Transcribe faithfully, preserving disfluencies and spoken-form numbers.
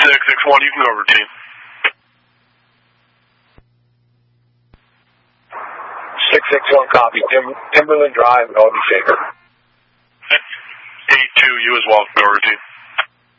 six six one, you can go routine. six six one, copy. Tim, Timberland Drive, Albany Shaker.